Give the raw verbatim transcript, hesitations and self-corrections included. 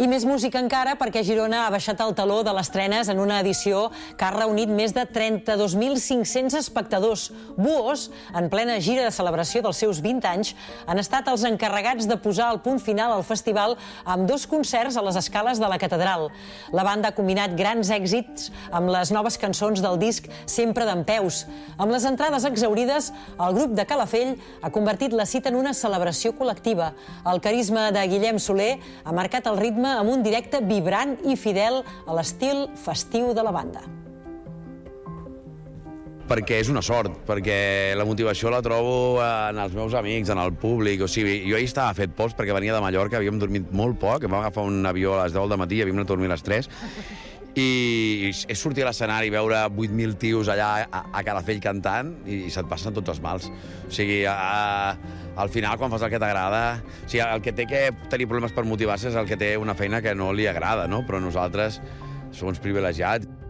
I més música encara perquè Girona ha baixat el taló de les trenes en una edició que ha reunit més de trenta-dos mil cinc-cents espectadors. Buos, en plena gira de celebració dels seus vint anys, han estat els encarregats de posar el punt final al festival amb dos concerts a les escales de la catedral. La banda ha combinat grans èxits amb les noves cançons del disc Sempre dempeus. Amb les entrades exhaurides, el grup de Calafell ha convertit la cita en una celebració col·lectiva. El carisma de Guillem Soler ha marcat el ritme amb un directe vibrant i fidel a l'estil festiu de la banda. Perquè és una sort, perquè la motivació la trobo en els meus amics, en el públic. O sigui, jo ahir estava fet pols perquè venia de Mallorca, havíem dormit molt poc, vam agafar un avió a les deu del matí i havíem anat a dormir a les tres. I és sortir a l'escenari i veure vuit mil tios allà a, a Calafell cantant i se't passen tots els mals. O sigui, a, al final, quan fas el que t'agrada... O sigui, el que té que tenir problemes per motivar-se és el que té una feina que no li agrada, no? Però nosaltres som uns privilegiats.